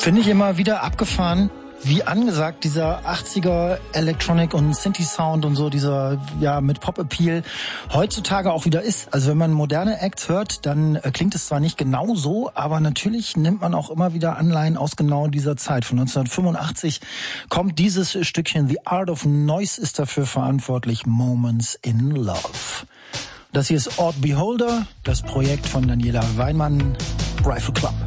Finde ich immer wieder abgefahren, wie angesagt dieser 80er Electronic und Synthi-Sound und so, dieser, ja, mit Pop-Appeal heutzutage auch wieder ist. Also wenn man moderne Acts hört, dann klingt es zwar nicht genau so, aber natürlich nimmt man auch immer wieder Anleihen aus genau dieser Zeit. Von 1985 kommt dieses Stückchen, The Art of Noise ist dafür verantwortlich, Moments in Love. Das hier ist Odd Beholder, das Projekt von Daniela Weinmann, Rifle Club.